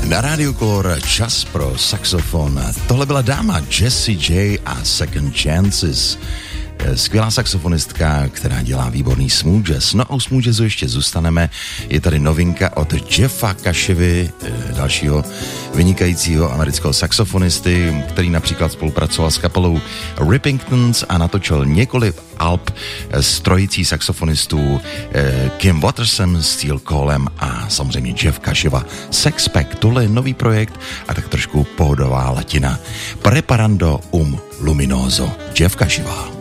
Na Rádiu Color čas pro saxofon. Tohle byla dáma Jessie J a Second Chances. Skvělá saxofonistka, která dělá výborný smooth jazz. No a u smooth jazzu ještě zůstaneme. Je tady novinka od Jeffa Cashevy, dalšího vynikajícího amerického saxofonisty, který například spolupracoval s kapelou Rippingtons a natočil několik alb s trojicí saxofonistů Kim Watterson, Steel Colem a samozřejmě Jeff Casheva Sexpack. Tohle je nový projekt a tak trošku pohodová latina. Preparando luminoso. Jeff Casheva.